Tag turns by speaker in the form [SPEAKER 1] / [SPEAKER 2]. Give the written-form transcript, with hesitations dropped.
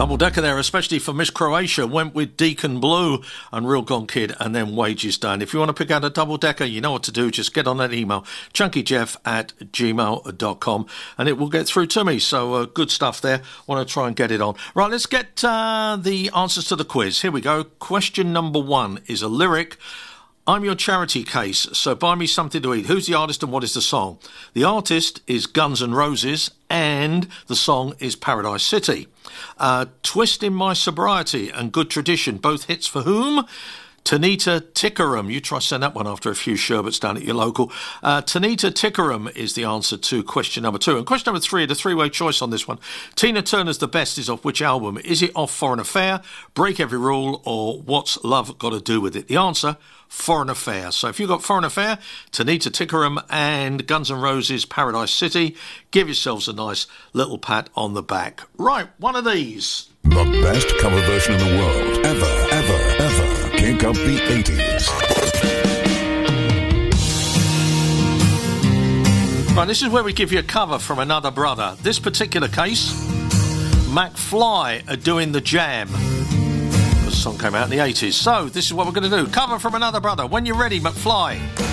[SPEAKER 1] Double decker there, especially for Miss Croatia. Went with Deacon Blue and Real Gone Kid and then Wages Done. If you want to pick out a double decker, you know what to do. Just get on that email, chunkyjeff@gmail.com, and it will get through to me. So good stuff there. Want to try and get it on. Right, let's get the answers to the quiz. Here we go. Question number 1 is a lyric. I'm your charity case, so buy me something to eat. Who's the artist and what is the song? The artist is Guns N' Roses and the song is Paradise City. Twist in My Sobriety and Good Tradition, both hits for whom? Tanita Tikaram. You try send that one after a few sherbets down at your local. Tanita Tikaram is the answer to question number 2. And question number 3, the three-way choice on this one. Tina Turner's The Best is off which album? Is it off Foreign Affair, Break Every Rule, or What's Love Got to Do With It? The answer, Foreign Affair. So if you've got Foreign Affair, Tanita Tikaram and Guns N' Roses, Paradise City, give yourselves a nice little pat on the back. Right, one of these.
[SPEAKER 2] The best cover version in the world, ever. Kick up the 80s.
[SPEAKER 1] Right, this is where we give you a cover from another brother. This particular case, McFly are doing The Jam. The song came out in the 80s. So this is what we're going to do. Cover from another brother. When you're ready, McFly.